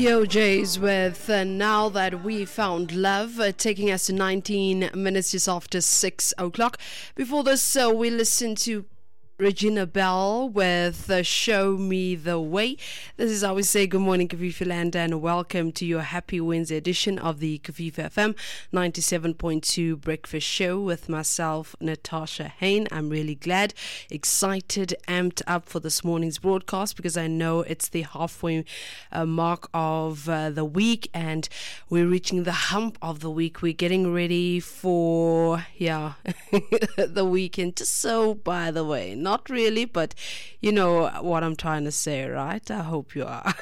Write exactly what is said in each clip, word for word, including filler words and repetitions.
The O Js with uh, Now That We Found Love, uh, taking us to nineteen minutes just after six o'clock. Before this, uh, we listened to Regina Bell with uh, Show Me the Way. This is how we say good morning, Kafifa Land, and welcome to your Happy Wednesday edition of the Kafifa F M ninety-seven point two Breakfast Show with myself, Natasha Hain. I'm really glad, excited, amped up for this morning's broadcast because I know it's the halfway uh, mark of uh, the week and we're reaching the hump of the week. We're getting ready for, yeah, the weekend. Just so, by the way, not Not really, but you know what I'm trying to say, right? I hope you are.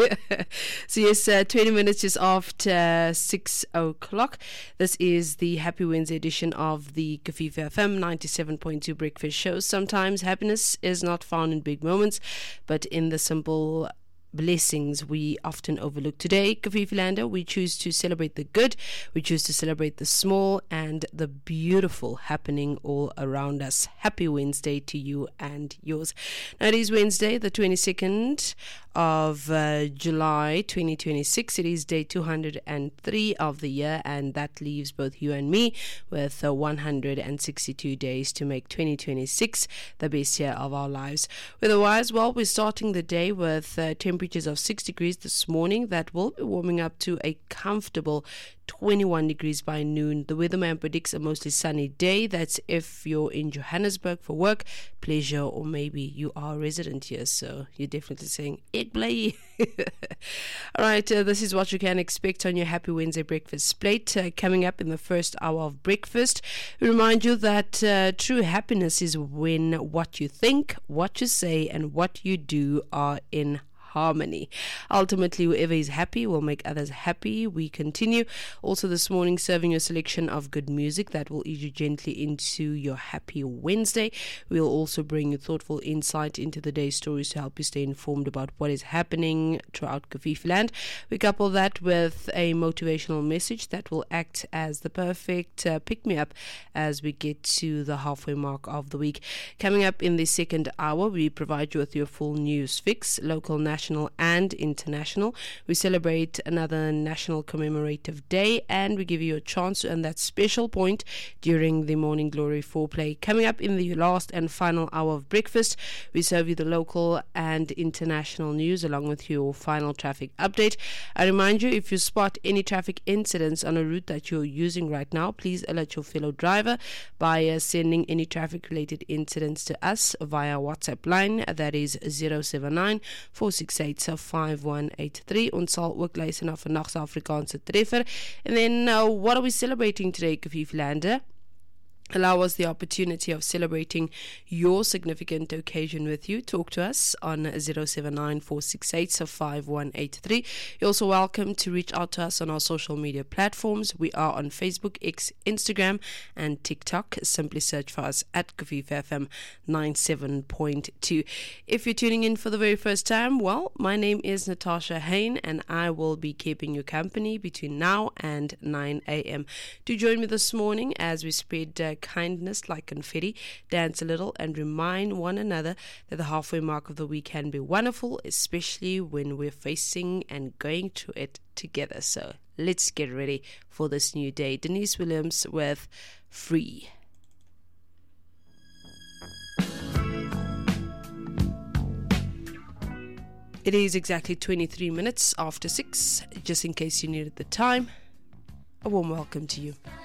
So yes, uh, twenty minutes just after six o'clock. This is the Happy Wednesday edition of the Kafifa F M ninety-seven point two Breakfast Show. Sometimes happiness is not found in big moments, but in the simple blessings we often overlook. Today, Kafifa Lander, we choose to celebrate the good, we choose to celebrate the small and the beautiful happening all around us. Happy Wednesday to you and yours. Now it is Wednesday, the twenty-second of uh, July twenty twenty-six. It is day two hundred three of the year, and that leaves both you and me with uh, one hundred sixty-two days to make twenty twenty-six the best year of our lives. Otherwise, well, we're starting the day with uh, temperatures of six degrees this morning. That will be warming up to a comfortable twenty-one degrees by noon. The weatherman predicts a mostly sunny day. That's if you're in Johannesburg for work, pleasure, or maybe you are a resident here, so you're definitely saying egg play. All right, uh, this is what you can expect on your Happy Wednesday breakfast plate. Uh, coming up in the first hour of breakfast, we remind you that uh, true happiness is when what you think, what you say, and what you do are in harmony. Ultimately, whoever is happy will make others happy. We continue also this morning serving you a selection of good music that will ease you gently into your Happy Wednesday. We'll also bring you thoughtful insight into the day's stories to help you stay informed about what is happening throughout Kafifa Land. We couple that with a motivational message that will act as the perfect uh, pick-me-up as we get to the halfway mark of the week. Coming up in the second hour, we provide you with your full news fix, local, national and international. We celebrate another National Commemorative Day, and we give you a chance to earn that special point during the Morning Glory foreplay. Coming up in the last and final hour of breakfast, we serve you the local and international news along with your final traffic update. I remind you, if you spot any traffic incidents on a route that you're using right now, please alert your fellow driver by uh, sending any traffic related incidents to us via WhatsApp line. That is zero seven nine four six eight five one eight three. Ons sal ook luister na vandag se Afrikaanse treffer. And then uh, what are we celebrating today, Kafifa Lander? Allow us the opportunity of celebrating your significant occasion with you. Talk to us on zero seven nine four six eight five one eight three. You're also welcome to reach out to us on our social media platforms. We are on Facebook, X, Instagram, and TikTok. Simply search for us at Kafifa F M ninety-seven point two. If you're tuning in for the very first time, well, my name is Natasha Hain, and I will be keeping you company between now and nine a.m. Do join me this morning as we spread uh, kindness like confetti, dance a little, and remind one another that the halfway mark of the week can be wonderful, especially when we're facing and going through it together. So let's get ready for this new day. Denise Williams with Free. It is exactly twenty-three minutes after six. Just in case you needed the time, a warm welcome to you.